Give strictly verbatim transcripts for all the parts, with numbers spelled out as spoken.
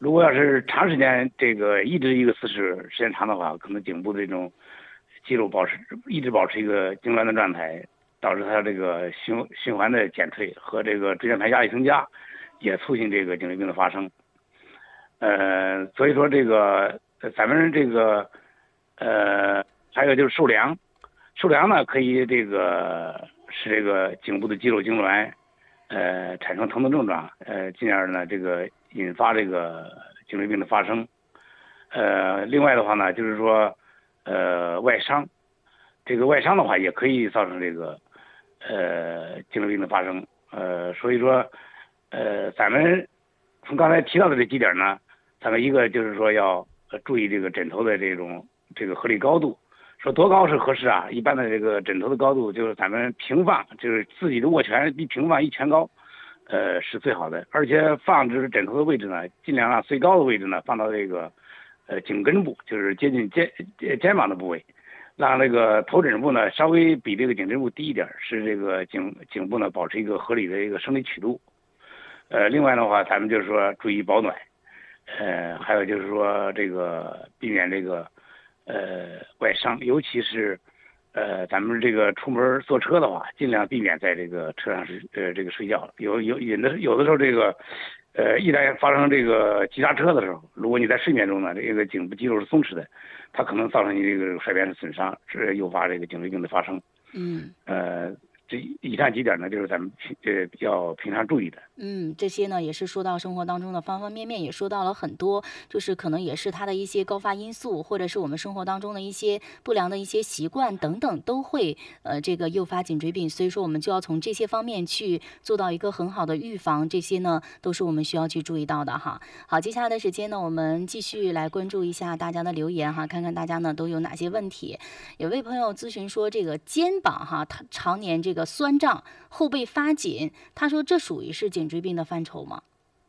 如果要是长时间这个一直一个姿势时间长的话，可能颈部的这种肌肉保持一直保持一个痉挛的状态，导致它这个循循环的减退和这个椎间盘压力增加，也促进这个颈椎病的发生。呃，所以说这个咱们这个呃还有就是受凉，受凉呢可以这个使这个颈部的肌肉痉挛，呃产生疼痛症状，呃进而呢这个引发这个颈椎病的发生。呃，另外的话呢，就是说呃外伤，这个外伤的话也可以造成这个呃颈椎病的发生。呃，所以说呃咱们从刚才提到的这几点呢。咱们一个就是说要注意这个枕头的这种这个合理高度，说多高是合适啊？一般的这个枕头的高度就是咱们平放，就是自己的握拳比平放一拳高，呃是最好的。而且放置枕头的位置呢，尽量让最高的位置呢放到这个呃颈根部，就是接近肩肩膀的部位，让这个头枕部呢稍微比这个颈枕部低一点，使这个颈颈部呢保持一个合理的一个生理曲度。呃，另外的话，咱们就是说注意保暖。呃，还有就是说这个避免这个呃外伤，尤其是呃咱们这个出门坐车的话，尽量避免在这个车上是呃这个睡觉。有有有的有的时候这个呃一旦发生这个急刹车的时候，如果你在睡眠中呢，这个颈部肌肉是松弛的，它可能造成你这个衰变的损伤，是诱发这个颈椎病的发生。 嗯， 呃。这以上几点呢，就是咱们呃比较平常注意的。 嗯，这些呢也是说到生活当中的方方面面，也说到了很多，就是可能也是它的一些高发因素，或者是我们生活当中的一些不良的一些习惯等等，都会呃这个诱发颈椎病。所以说，我们就要从这些方面去做到一个很好的预防，这些呢都是我们需要去注意到的哈。好，接下来的时间呢，我们继续来关注一下大家的留言哈，看看大家呢都有哪些问题。有位朋友咨询说，这个肩膀哈，他常年这个酸胀，后背发紧，他说这属于是颈椎病的范畴吗？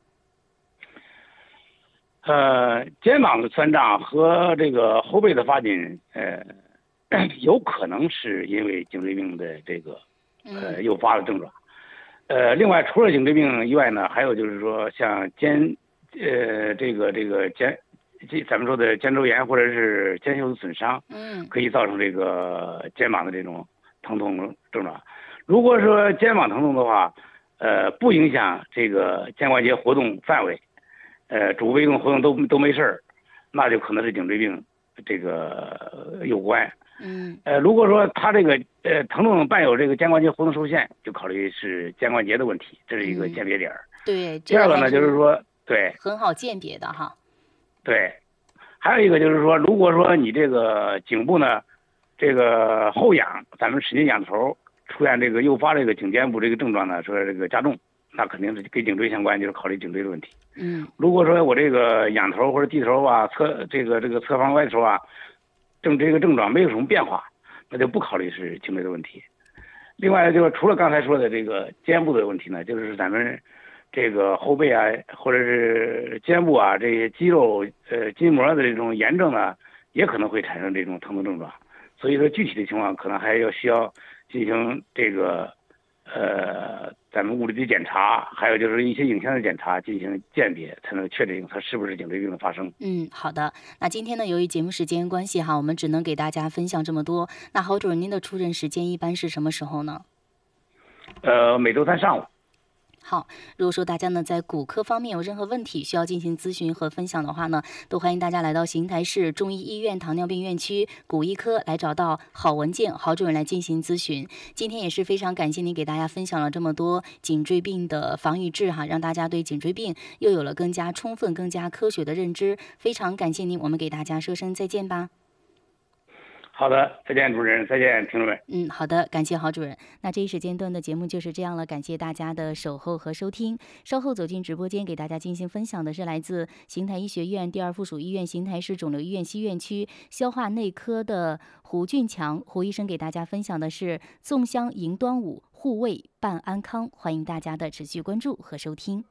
呃，肩膀的酸胀和这个后背的发紧，呃，有可能是因为颈椎病的这个呃诱发的症状。呃，另外除了颈椎病以外呢，还有就是说像肩呃这个这个肩这咱们说的肩周炎或者是肩袖的损伤， 嗯， 可以造成这个肩膀的这种疼痛症状。如果说肩膀疼痛的话，呃，不影响这个肩关节活动范围，呃，主被动活动都都没事儿，那就可能是颈椎病这个有关。 嗯， 呃，如果说他这个呃疼痛伴有这个肩关节活动受限，就考虑是肩关节的问题，这是一个鉴别点。 嗯、对， 第二个呢，就是说对， 很好鉴别的哈。 对，还有一个就是说，如果说你这个颈部呢，这个后仰，咱们使劲仰头。出现这个诱发这个颈肩部这个症状呢，说这个加重，那肯定是跟颈椎相关，就是考虑颈椎的问题。 嗯， 如果说我这个仰头或者低头啊，侧这个这个侧方歪头啊，症这个症状没有什么变化，那就不考虑是颈椎的问题。另外就是除了刚才说的这个肩部的问题呢，就是咱们这个后背啊，或者是肩部啊这些肌肉呃筋膜的这种炎症呢，也可能会产生这种疼痛症状。所以说具体的情况可能还要需要进行这个呃咱们物理的检查，还有就是一些影像的检查进行鉴别，才能确定它是不是颈椎病的发生。 嗯，好的。那今天呢，由于节目时间关系哈，我们只能给大家分享这么多。那郝主任，您的出诊时间一般是什么时候呢？ 呃，每周三上午。 好，如果说大家呢在骨科方面有任何问题需要进行咨询和分享的话呢，都欢迎大家来到邢台市中医医院糖尿病院区骨医科来找到郝文健郝主任来进行咨询。今天也是非常感谢您给大家分享了这么多颈椎病的防御治哈，让大家对颈椎病又有了更加充分、更加科学的认知。非常感谢您，我们给大家说声再见吧。 好的，再见主持人，再见听众们。 嗯，好的，感谢郝主任。那这一时间段的节目就是这样了，感谢大家的守候和收听。稍后走进直播间，给大家进行分享的是来自邢台医学院第二附属医院邢台市肿瘤医院西院区消化内科的胡俊强胡医生，给大家分享的是粽香迎端午，护卫伴安康。欢迎大家的持续关注和收听。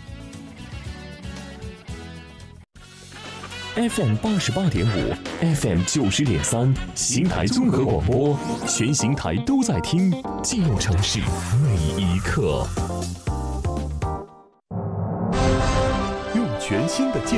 F M 八十八点五 ，F M 九十点三，邢台综合广播，全邢台都在听，记录城市每一刻，用全新的